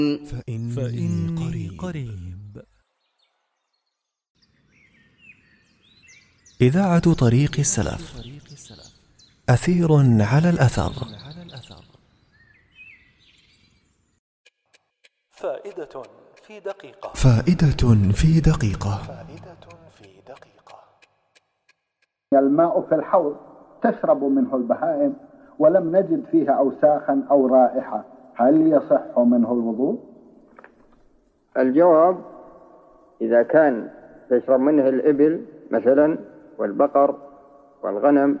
فإني قريب. إذاعة طريق السلف، أثير على الأثر. فائدة في دقيقة. الماء في الحوض تشرب منه البهائم ولم نجد فيها أوساخا أو رائحة، هل يصح منه الوضوء؟ الجواب: إذا كان تشرب منه الإبل مثلا والبقر والغنم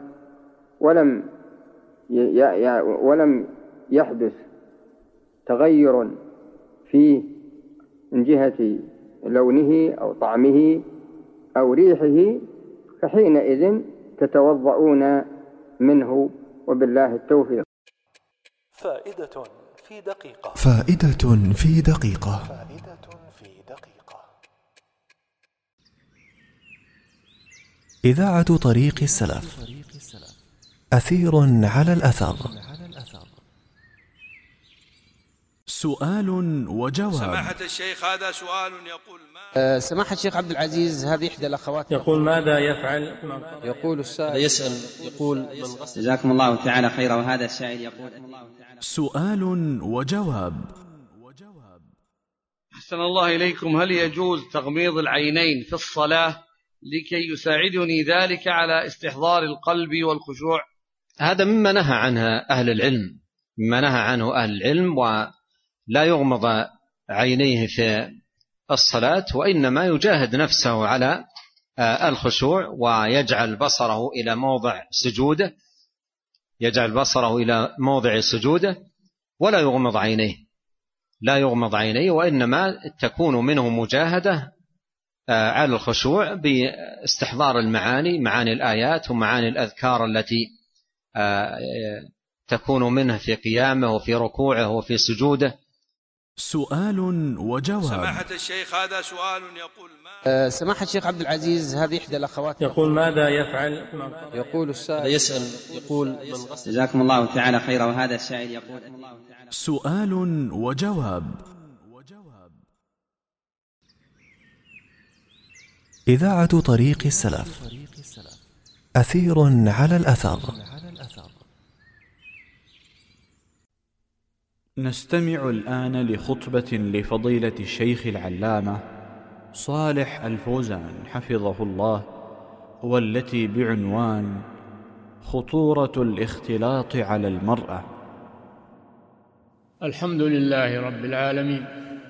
ولم يحدث تغير فيه من جهة لونه أو طعمه أو ريحه، فحينئذ تتوضؤون منه، وبالله التوفيق. فائدة في دقيقة. إذاعة طريق السلف، أثير على الأثر. سؤال وجواب. سماحة الشيخ، هذا سؤال يقول سماحة الشيخ عبد العزيز، هذه إحدى الأخوات يقول: ماذا يفعل؟ يقول السائل يسأل يقول: جزاكم الله تعالى خيرا. وهذا السائل يقول: سؤال وجواب. أحسن الله إليكم، هل يجوز تغميض العينين في الصلاة لكي يساعدني ذلك على استحضار القلب والخشوع؟ هذا مما نهى عنه أهل العلم، ولا يغمض عينيه في الصلاة، وإنما يجاهد نفسه على الخشوع ويجعل بصره إلى موضع سجوده ولا يغمض عينيه، وإنما تكون منه مجاهدة على الخشوع باستحضار معاني الآيات ومعاني الأذكار التي تكون منه في قيامه وفي ركوعه وفي سجوده. سؤال وجواب. سماحة الشيخ، هذا سؤال يقول: سماحة الشيخ عبد العزيز، هذه إحدى الأخوات يقول: ماذا يفعل؟ يقول السائل يسأل يقول: جزاكم الله تعالى خيرا. وهذا السائل يقول: سؤال وجواب. إذاعة طريق السلف، أثير على الأثر. نستمع الآن لخطبة لفضيلة الشيخ العلامة صالح الفوزان حفظه الله، والتي بعنوان خطورة الاختلاط على المرأة. الحمد لله رب العالمين،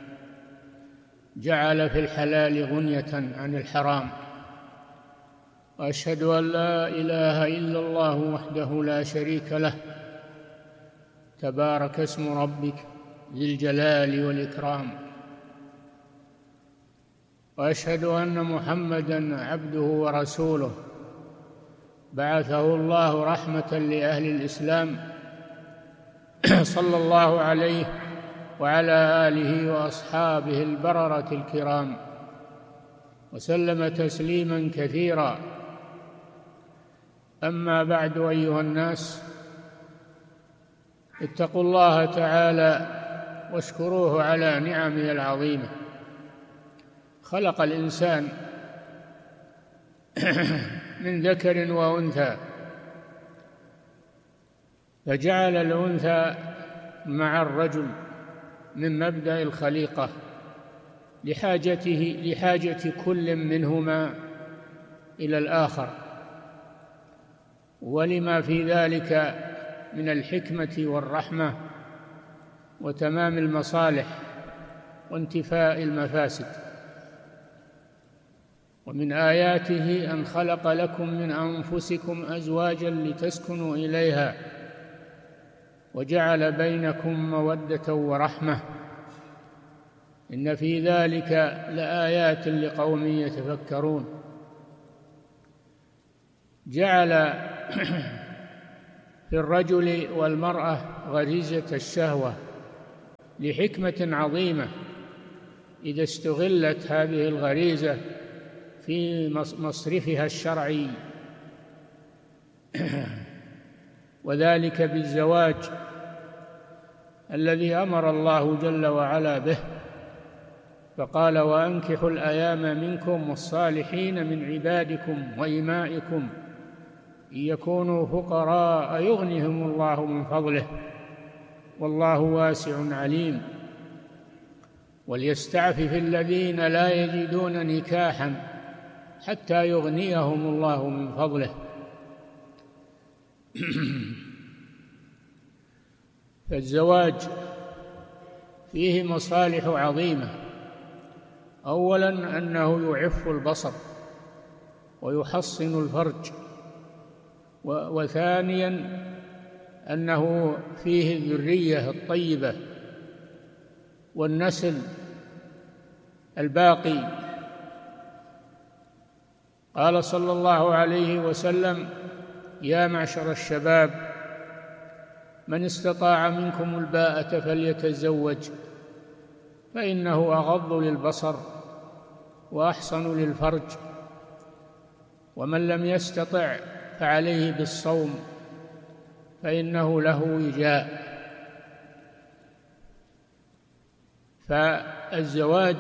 جعل في الحلال غنية عن الحرام، وأشهد أن لا إله إلا الله وحده لا شريك له، تبارك اسم ربك ذي الجلال والإكرام، وأشهد أن محمدًا عبده ورسوله، بعثه الله رحمة لأهل الإسلام، صلى الله عليه وعلى آله وأصحابه البررة الكرام، وسلم تسليمًا كثيرا. أما بعد، أيها الناس، اتقوا الله تعالى واشكروه على نعمه العظيمة. خلق الإنسان من ذكر وأنثى، فجعل الأنثى مع الرجل من مبدأ الخليقة لحاجة كل منهما إلى الآخر، ولما في ذلك من الحكمة والرحمة وتمام المصالح وانتفاء المفاسد. ومن آياته أن خلق لكم من أنفسكم أزواجا لتسكنوا إليها وجعل بينكم مودة ورحمة، إن في ذلك لآيات لقوم يتفكرون. جعل في الرجل والمرأة غريزة الشهوة لحكمة عظيمة، إذا استغلت هذه الغريزة في مصرفها الشرعي، وذلك بالزواج الذي أمر الله جل وعلا به، فقال: وأنكحوا الأيام منكم والصالحين من عبادكم وإمائكم إن يكونوا فقراء يغنهم الله من فضله والله واسع عليم. وليستعفف الذين لا يجدون نكاحا حتى يغنيهم الله من فضله. فالزواج فيه مصالح عظيمة. أولا أنه يعف البصر ويحصن الفرج، وثانيا أنه فيه الذرية الطيبة والنسل الباقي. قال صلى الله عليه وسلم: يا معشر الشباب من استطاع منكم الباءة فليتزوج فإنه أغض للبصر وأحصن للفرج، ومن لم يستطع فعليه بالصوم فإنه له وجاء. فالزواج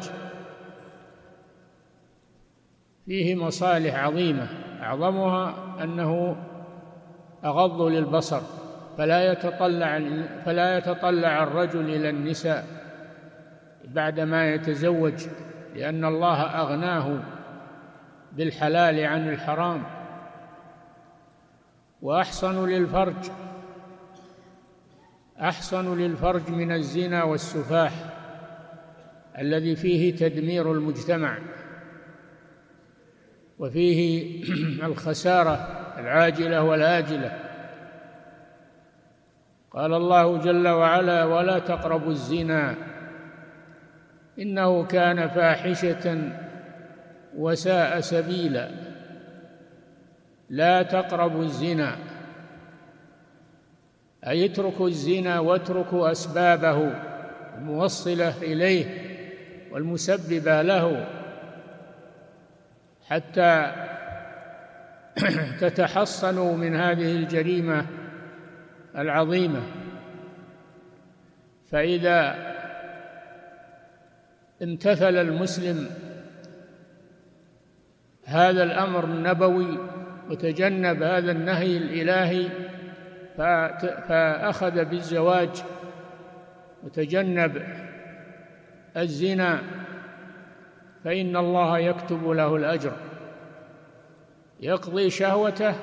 فيه مصالح عظيمة، أعظمها أنه أغض للبصر، فلا يتطلع الرجل إلى النساء بعدما يتزوج، لأن الله أغناه بالحلال عن الحرام. وأحصن للفرج من الزنا والسفاح الذي فيه تدمير المجتمع وفيه الخسارة العاجلة والآجلة. قال الله جل وعلا: ولا تقربوا الزنا إنه كان فاحشة وساء سبيلا. لا تقربوا الزنا، أي اتركوا الزنا واتركوا أسبابه الموصلة إليه والمسببة له حتى تتحصنوا من هذه الجريمة العظيمة. فإذا امتثل المسلم هذا الأمر النبوي وتجنب هذا النهي الإلهي فأخذ بالزواج وتجنب الزنا، فإن الله يكتب له الأجر، يقضي شهوته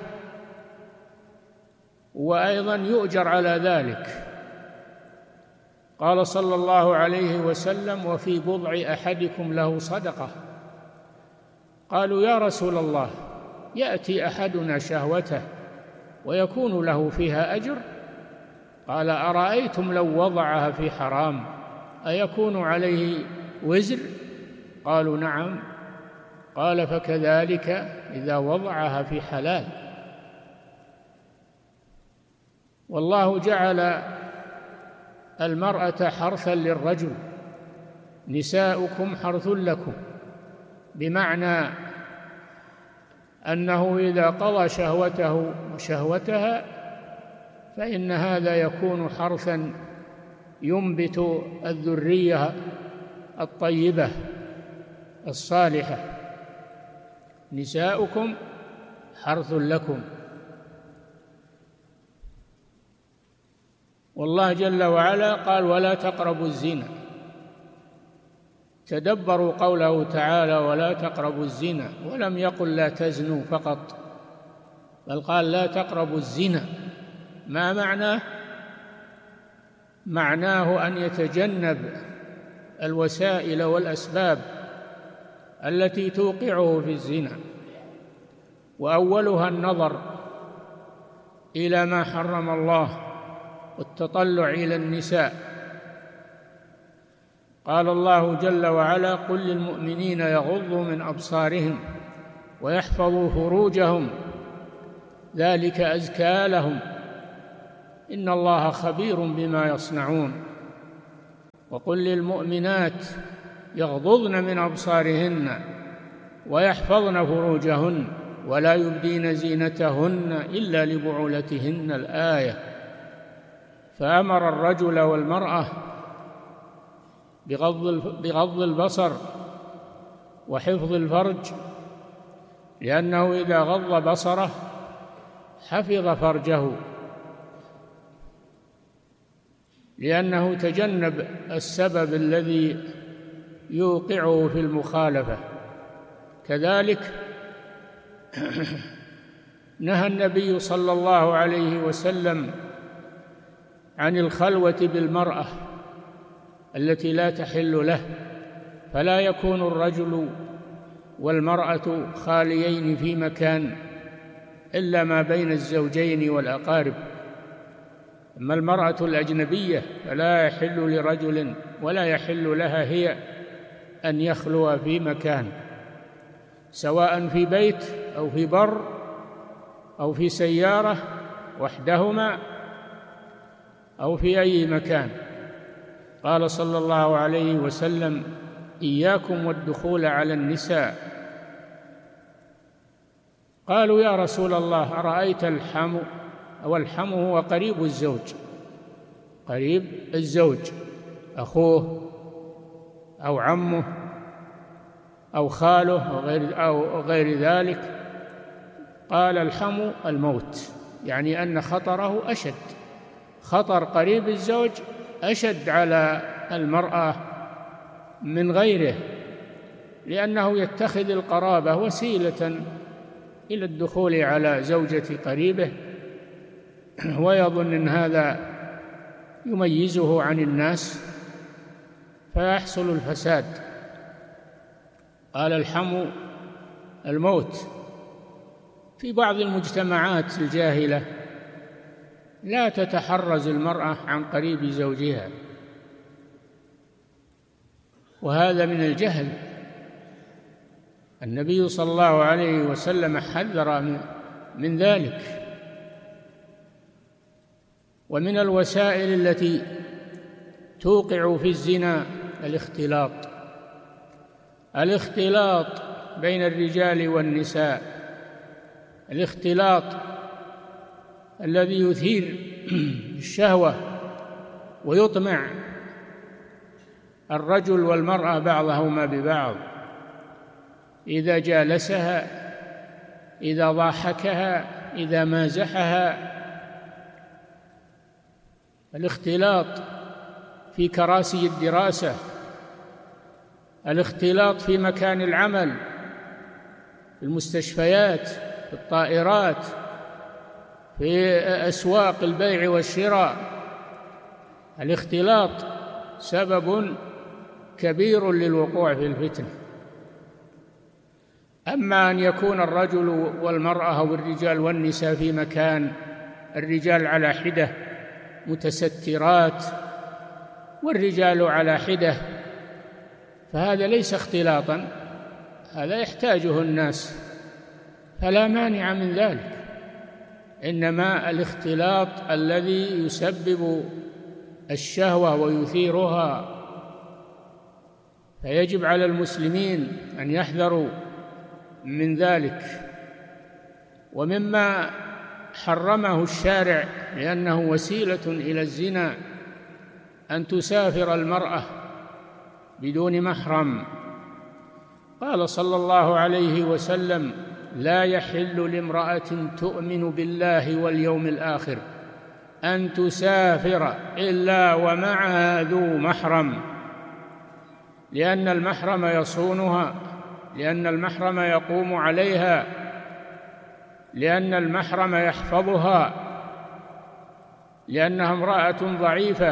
وأيضا يؤجر على ذلك. قال صلى الله عليه وسلم: وفي بضع أحدكم له صدقة. قالوا: يا رسول الله، يأتي أحدنا شهوته ويكون له فيها أجر؟ قال: أرأيتم لو وضعها في حرام أيكون عليه وزر؟ قالوا: نعم. قال: فكذلك إذا وضعها في حلال. والله جعل المرأة حرثا للرجل، نساؤكم حرث لكم، بمعنى أنه إذا قضى شهوته وشهوتها فإن هذا يكون حرثا ينبت الذرية الطيبة الصالحة. نساؤكم حرث لكم. والله جل وعلا قال: ولا تقربوا الزنا. تدبروا قوله تعالى: ولا تقربوا الزنا، ولم يقل لا تزنوا فقط، بل قال: لا تقربوا الزنا. ما معناه؟ معناه أن يتجنب الوسائل والأسباب التي توقعه في الزنا، وأولها النظر إلى ما حرم الله والتطلع إلى النساء. قال الله جل وعلا: قل للمؤمنين يغضوا من أبصارهم ويحفظوا فروجهم ذلك أزكى لهم إن الله خبير بما يصنعون. وقل للمؤمنات يغضضن من أبصارهن ويحفظن فروجهن ولا يبدين زينتهن إلا لبعولتهن. الآية. فأمر الرجل والمرأة بغض البصر وحفظ الفرج، لأنه إذا غض بصره حفظ فرجه، لأنه تجنب السبب الذي يوقعه في المخالفة. كذلك نهى النبي صلى الله عليه وسلم عن الخلوة بالمرأة التي لا تحل له، فلا يكون الرجل والمرأة خاليين في مكان إلا ما بين الزوجين والأقارب. أما المرأة الأجنبية فلا يحل لرجل ولا يحل لها هي أن يخلو في مكان، سواء في بيت أو في بر أو في سيارة وحدهما أو في أي مكان. قال صلى الله عليه وسلم: إياكم والدخول على النساء. قالوا: يا رسول الله، أرأيت الحم؟ والحم هو قريب الزوج، قريب الزوج، أخوه أو عمه أو خاله أو غير ذلك. قال: الحم الموت، يعني أن خطره أشد، خطر قريب الزوج أشد على المرأة من غيره، لأنه يتخذ القرابة وسيلة إلى الدخول على زوجة قريبه، ويظن أن هذا يميزه عن الناس فيحصل الفساد. قال: الحم الموت. في بعض المجتمعات الجاهلة لا تتحرز المرأة عن قريب زوجها، وهذا من الجهل. النبي صلى الله عليه وسلم حذر من ذلك. ومن الوسائل التي توقع في الزنا الاختلاط بين الرجال والنساء، الاختلاط الذي يثير الشهوة ويطمع الرجل والمرأة بعضهما ببعض، إذا جالسها، إذا ضاحكها، إذا مازحها. الاختلاط في كراسي الدراسة، الاختلاط في مكان العمل، في المستشفيات، في الطائرات، في أسواق البيع والشراء. الاختلاط سبب كبير للوقوع في الفتنة. أما أن يكون الرجل والمرأة أو الرجال والنساء في مكان، الرجال على حدة متسترات والرجال على حدة، فهذا ليس اختلاطا، هذا يحتاجه الناس، فلا مانع من ذلك. إنما الاختلاط الذي يسبب الشهوة ويثيرها، فيجب على المسلمين أن يحذروا من ذلك. ومما حرمه الشارع لأنه وسيلة إلى الزنا أن تسافر المرأة بدون محرم. قال صلى الله عليه وسلم: لا يحل لامرأة تؤمن بالله واليوم الآخر أن تسافر إلا ومعها ذو محرم، لأن المحرم يصونها، لأن المحرم يقوم عليها، لأن المحرم يحفظها، لأنها امرأة ضعيفة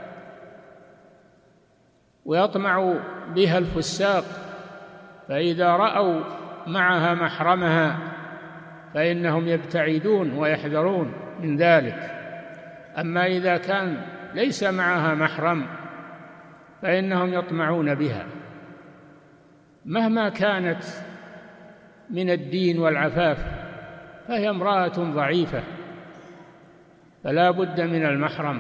ويطمع بها الفساق، فإذا رأوا معها محرمها فإنهم يبتعدون ويحذرون من ذلك. أما إذا كان ليس معها محرم فإنهم يطمعون بها مهما كانت من الدين والعفاف، فهي امرأة ضعيفة، فلا بد من المحرم.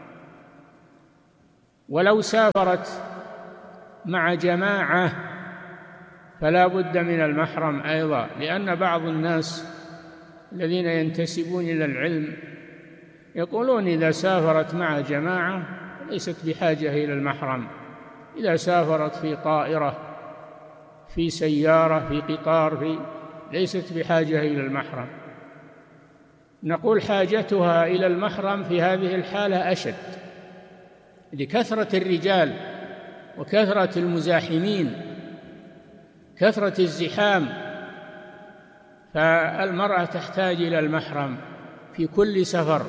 ولو سافرت مع جماعة فلا بد من المحرم أيضا، لأن بعض الناس الذين ينتسبون إلى العلم يقولون إذا سافرت مع جماعة ليست بحاجة إلى المحرم، إذا سافرت في طائرة، في سيارة، في قطار، ليست بحاجة إلى المحرم. نقول حاجتها إلى المحرم في هذه الحالة أشد لكثرة الرجال وكثرة المزاحمين، كثرة الزحام، فالمرأة تحتاج إلى المحرم في كل سفر،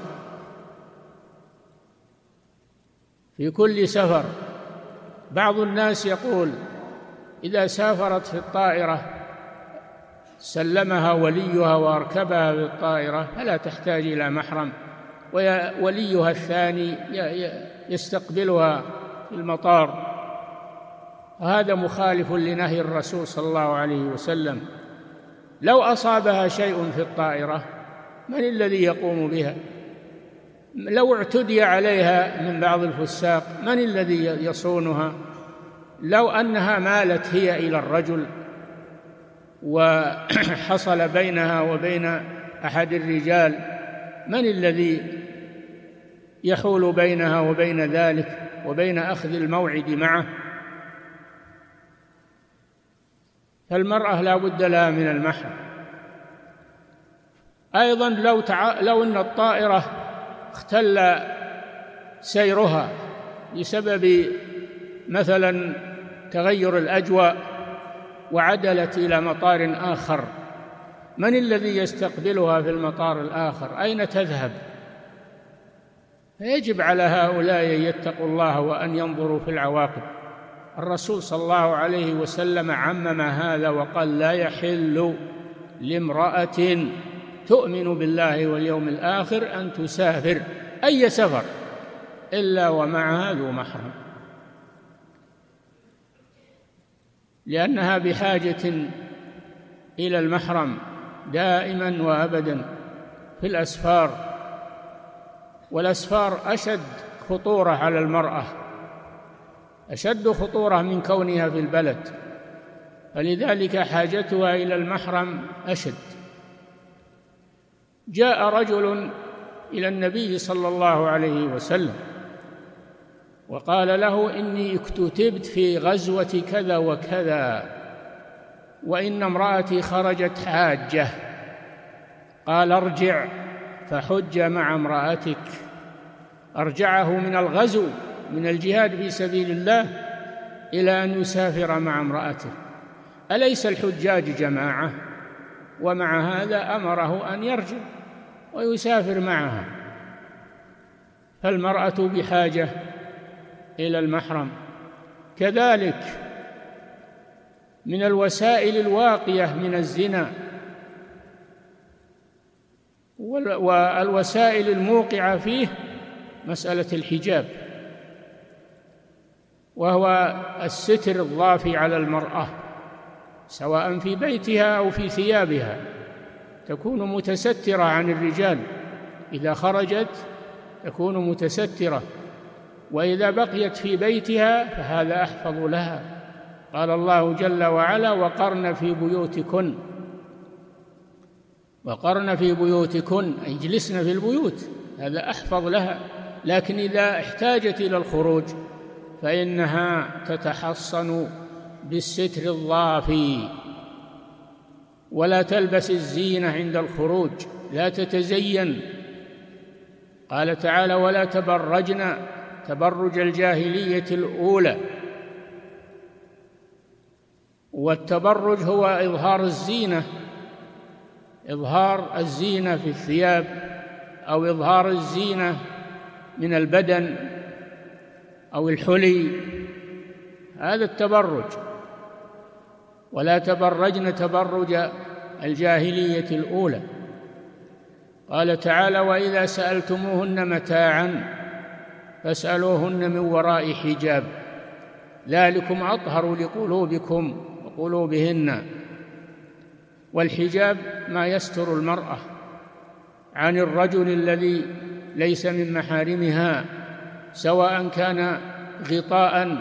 في كل سفر. بعض الناس يقول إذا سافرت في الطائرة سلمها وليها وأركبها بالطائرة فلا تحتاج إلى محرم، ووليها الثاني يستقبلها في المطار. وهذا مخالف لنهي الرسول صلى الله عليه وسلم. لو أصابها شيء في الطائرة من الذي يقوم بها؟ لو اعتدي عليها من بعض الفساق من الذي يصونها؟ لو أنها مالت هي إلى الرجل وحصل بينها وبين أحد الرجال من الذي يحول بينها وبين ذلك وبين أخذ الموعد معه؟ فالمرأة لا بد لها من المحرم. أيضا لو أن الطائرة اختل سيرها بسبب مثلا تغير الأجواء وعدلت إلى مطار آخر، من الذي يستقبلها في المطار الآخر؟ أين تذهب؟ فيجب على هؤلاء أن يتقوا الله وأن ينظروا في العواقب. الرسول صلى الله عليه وسلم عمم هذا وقال لا يحل لامرأة تؤمن بالله واليوم الآخر أن تسافر أي سفر إلا ومعها ذو محرم، لأنها بحاجة إلى المحرم دائما وأبدا في الأسفار، والأسفار أشد خطورة على المرأة، أشد خطورة من كونها في البلد، فلذلك حاجتها إلى المحرم أشد. جاء رجل إلى النبي صلى الله عليه وسلم وقال له إني اكتتبت في غزوة كذا وكذا وإن امرأتي خرجت حاجة. قال ارجع فحج مع امرأتك. أرجعه من الغزو من الجهاد في سبيل الله إلى أن يسافر مع امرأته. أليس الحجاج جماعة؟ ومع هذا أمره أن يرجع ويسافر معها. فالمرأة بحاجة إلى المحرم. كذلك من الوسائل الواقية من الزنا والوسائل الموقعة فيه مسألة الحجاب، وهو الستر الضافي على المرأة سواء في بيتها أو في ثيابها، تكون متسترة عن الرجال، إذا خرجت تكون متسترة، وإذا بقيت في بيتها فهذا أحفظ لها. قال الله جل وعلا وقرن في بيوتكن أي اجلسن في البيوت، هذا أحفظ لها. لكن إذا احتاجت إلى الخروج فإنها تتحصن بالستر الضافي، ولا تلبس الزينة عند الخروج، لا تتزين. قال تعالى ولا تبرجن تبرج الجاهلية الأولى. والتبرج هو إظهار الزينة، إظهار الزينة في الثياب أو إظهار الزينة من البدن أو الحلي، هذا التبرج. ولا تبرجن تبرج الجاهلية الأولى. قال تعالى وإذا سألتموهن متاعا فاسألوهن من وراء حجاب ذلكم أطهر لقلوبكم وقلوبهن. والحجاب ما يستر المرأة عن الرجل الذي ليس من محارمها، سواء كان غطاء